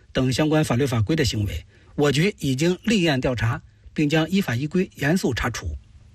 等相关法律法规的行为，我局已经立案调查，并将依法依规严肃查处。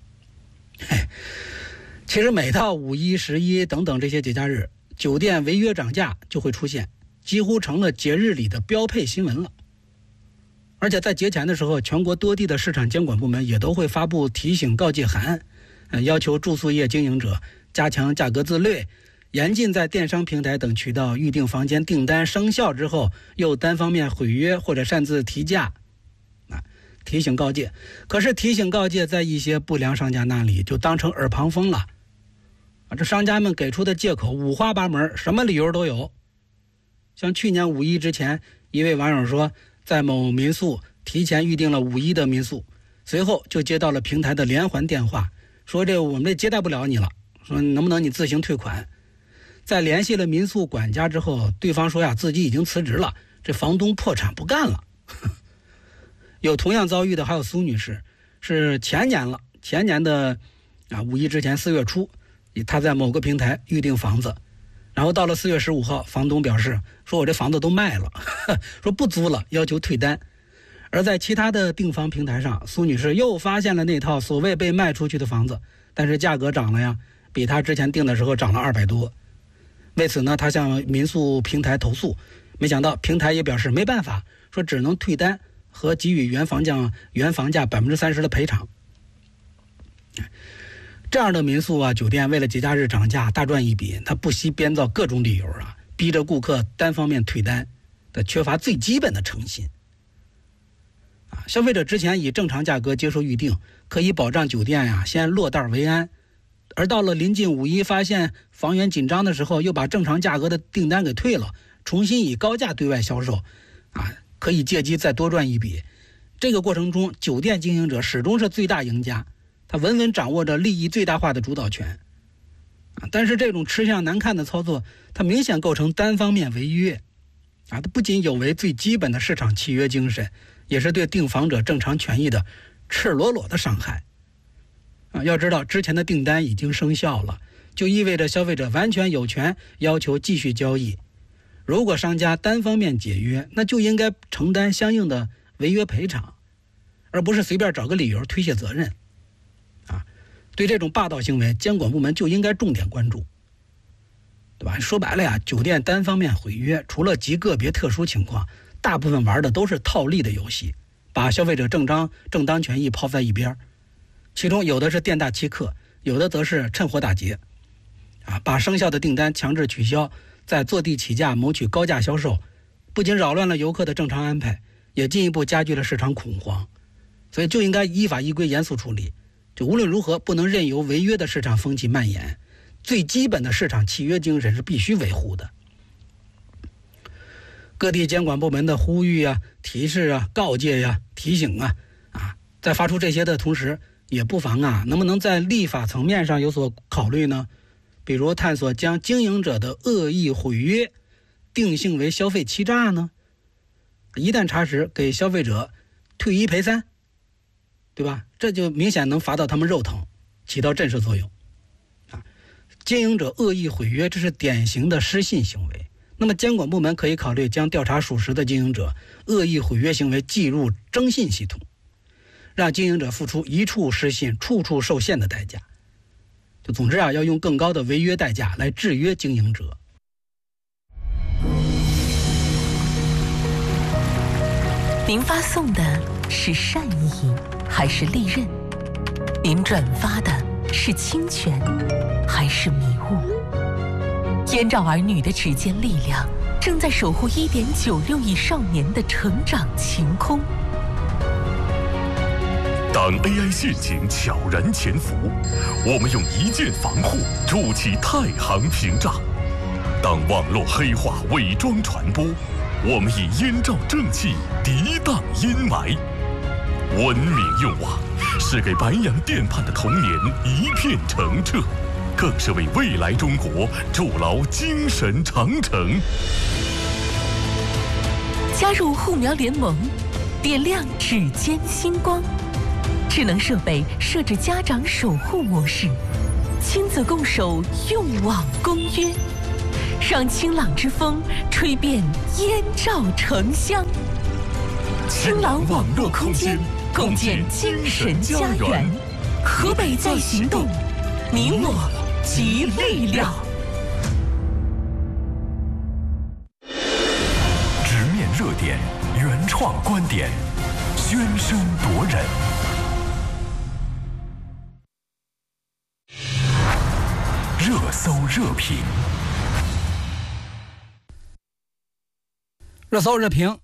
其实每到5·1、11等等这些节假日，酒店违约涨价就会出现，几乎成了节日里的标配新闻了。而且在节前的时候，全国多地的市场监管部门也都会发布提醒告诫函，要求住宿业经营者加强价格自律，严禁在电商平台等渠道预订房间订单生效之后又单方面毁约或者擅自提价。提醒告诫，可是提醒告诫在一些不良商家那里就当成耳旁风了。这商家们给出的借口五花八门，什么理由都有。像去年5·1之前，一位网友说在某民宿提前预定了5·1的民宿，随后就接到了平台的连环电话，说我们这接待不了你了，说能不能你自行退款。在联系了民宿管家之后，对方说自己已经辞职了，这房东破产不干了。有同样遭遇的还有苏女士，是前年的5·1之前4月初，她在某个平台预订房子，然后到了4月15号，房东表示说我这房子都卖了，说不租了，要求退单。而在其他的订房平台上，苏女士又发现了那套所谓被卖出去的房子，但是价格涨了呀，比她之前订的时候涨了200多。为此呢，她向民宿平台投诉，没想到平台也表示没办法，说只能退单和给予原房价30%的赔偿。这样的民宿酒店为了节假日涨价大赚一笔，他不惜编造各种理由逼着顾客单方面退单，缺乏最基本的诚信。消费者之前以正常价格接受预定，可以保障酒店先落袋为安，而到了临近5·1发现房源紧张的时候，又把正常价格的订单给退了，重新以高价对外销售，可以借机再多赚一笔。这个过程中，酒店经营者始终是最大赢家，他稳稳掌握着利益最大化的主导权。但是这种吃相难看的操作，它明显构成单方面违约，它不仅有违最基本的市场契约精神，也是对订房者正常权益的赤裸裸的伤害。要知道之前的订单已经生效了，就意味着消费者完全有权要求继续交易。如果商家单方面解约，那就应该承担相应的违约赔偿，而不是随便找个理由推卸责任。对这种霸道行为，监管部门就应该重点关注，对吧？说白了酒店单方面毁约，除了极个别特殊情况，大部分玩的都是套利的游戏，把消费者正当权益抛在一边。其中有的是店大欺客，有的则是趁火打劫，把生效的订单强制取消，再坐地起价谋取高价销售，不仅扰乱了游客的正常安排，也进一步加剧了市场恐慌。所以就应该依法依规严肃处理，就无论如何不能任由违约的市场风气蔓延，最基本的市场契约精神是必须维护的。各地监管部门的呼吁提示告诫提醒在发出这些的同时，也不妨能不能在立法层面上有所考虑呢？比如探索将经营者的恶意毁约定性为消费欺诈呢？一旦查实，给消费者退1赔3，对吧？这就明显能罚到他们肉疼，起到震慑作用。经营者恶意毁约，这是典型的失信行为。那么监管部门可以考虑将调查属实的经营者恶意毁约行为记入征信系统，让经营者付出一处失信处处受限的代价。就总之要用更高的违约代价来制约经营者。 您发送的是善意还是利刃？您转发的是侵权还是迷雾？燕赵儿女的指尖力量正在守护1.96亿少年的成长晴空。 当 AI 陷阱悄然潜伏，我们用一键防护筑起太行屏障；当网络黑化伪装传播，我们以燕赵正气涤荡阴霾。文明用网是给白洋淀畔的童年一片澄澈，更是为未来中国筑牢精神长城。 加入护苗联盟，点亮指尖星光。智能设备设置家长守护模式，亲子共守用网公约， 让清朗之风吹遍燕赵城乡。清朗网络空间，共建精神家园。河北在行动，你我集力量。 直面热点，原创观点，喧声夺人。热搜热评， 热搜热评。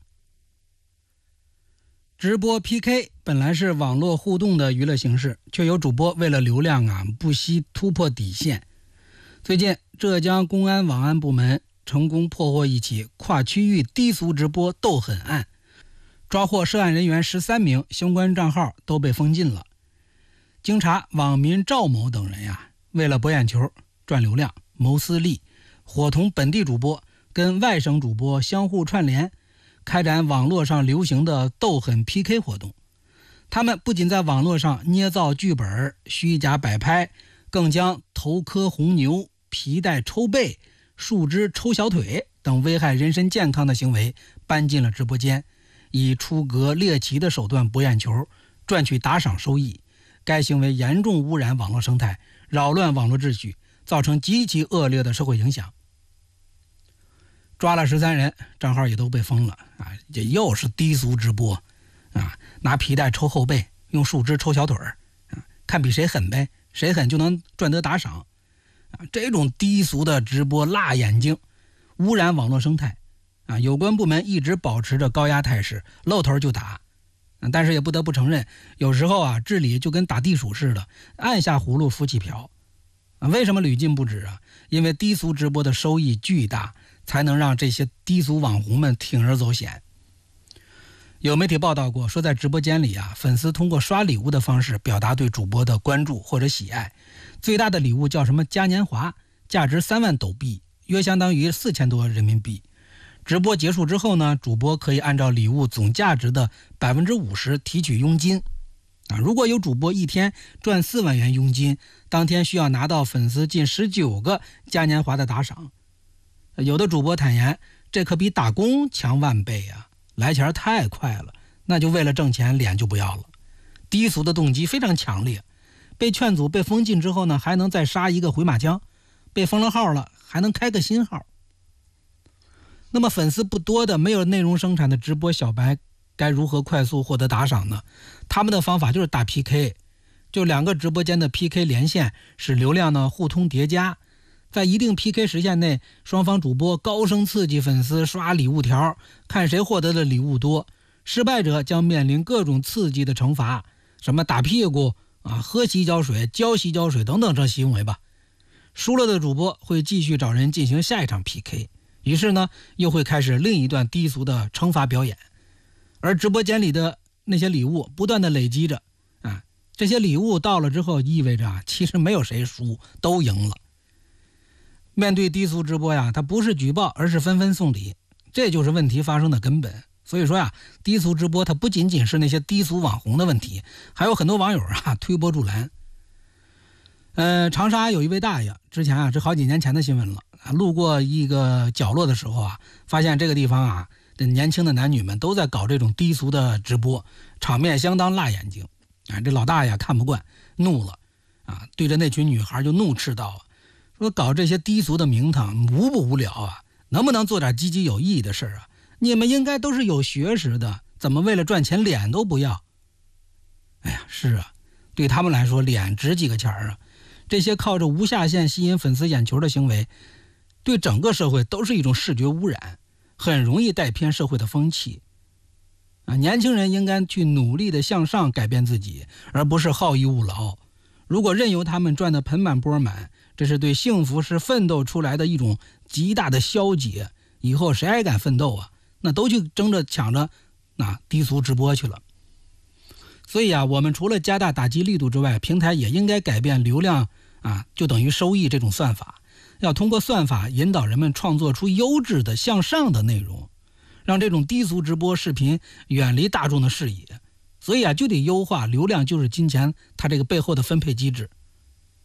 直播 PK 本来是网络互动的娱乐形式，却有主播为了流量不惜突破底线。最近，浙江公安网安部门成功破获一起跨区域低俗直播斗狠案，抓获涉案人员13名，相关账号都被封禁了。经查，网民赵某等人为了博眼球、赚流量、谋私利，伙同本地主播跟外省主播相互串联，开展网络上流行的斗狠 PK 活动。他们不仅在网络上捏造剧本、虚假摆拍，更将头磕红牛、皮带抽背、树枝抽小腿等危害人身健康的行为搬进了直播间，以出格猎奇的手段博眼球，赚取打赏收益。该行为严重污染网络生态，扰乱网络秩序，造成极其恶劣的社会影响。抓了13人，账号也都被封了这又是低俗直播拿皮带抽后背，用树枝抽小腿看比谁狠呗，谁狠就能赚得打赏这种低俗的直播辣眼睛，污染网络生态有关部门一直保持着高压态势，露头就打但是也不得不承认，有时候治理就跟打地鼠似的，按下葫芦浮起瓢为什么屡禁不止因为低俗直播的收益巨大，才能让这些低俗网红们铤而走险。有媒体报道过，说在直播间里粉丝通过刷礼物的方式表达对主播的关注或者喜爱。最大的礼物叫什么嘉年华，价值3万斗币，约相当于4000多人民币。直播结束之后呢，主播可以按照礼物总价值的 50% 提取佣金如果有主播一天赚4万元佣金，当天需要拿到粉丝近19个嘉年华的打赏。有的主播坦言，这可比打工强万倍来钱太快了，那就为了挣钱脸就不要了。低俗的动机非常强烈，被劝阻被封禁之后呢，还能再杀一个回马枪，被封了号了还能开个新号。那么粉丝不多的没有内容生产的直播小白该如何快速获得打赏呢？他们的方法就是打 PK， 就2个直播间的 PK 连线，使流量呢互通叠加，在一定 PK 时限内，双方主播高声刺激粉丝刷礼物条，看谁获得的礼物多，失败者将面临各种刺激的惩罚，什么打屁股喝洗脚水、浇洗脚水等等这行为吧。输了的主播会继续找人进行下一场 PK， 于是呢又会开始另一段低俗的惩罚表演。而直播间里的那些礼物不断的累积着这些礼物到了之后，意味着其实没有谁输，都赢了。面对低俗直播它不是举报，而是纷纷送礼，这就是问题发生的根本。所以说低俗直播它不仅仅是那些低俗网红的问题，还有很多网友推波助澜。长沙有一位大爷，之前这好几年前的新闻了路过一个角落的时候发现这个地方这年轻的男女们都在搞这种低俗的直播，场面相当辣眼睛这老大爷看不惯，怒了对着那群女孩就怒斥道说搞这些低俗的名堂无不无聊能不能做点积极有意义的事你们应该都是有学识的，怎么为了赚钱脸都不要？哎呀，是对他们来说脸值几个钱这些靠着无下限吸引粉丝眼球的行为，对整个社会都是一种视觉污染，很容易带偏社会的风气年轻人应该去努力的向上改变自己，而不是好逸恶劳。如果任由他们赚得盆满钵满，这是对幸福是奋斗出来的一种极大的消解，以后谁还敢奋斗那都去争着抢着低俗直播去了。所以我们除了加大打击力度之外，平台也应该改变流量就等于收益这种算法，要通过算法引导人们创作出优质的向上的内容，让这种低俗直播视频远离大众的视野。所以就得优化流量就是金钱它这个背后的分配机制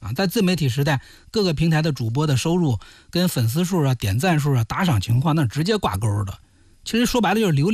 啊，在自媒体时代，各个平台的主播的收入跟粉丝数啊、点赞数啊、打赏情况那直接挂钩的。其实说白了就是流量。